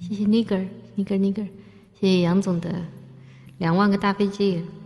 谢谢 Nigger，谢谢杨总的2万个大飞机。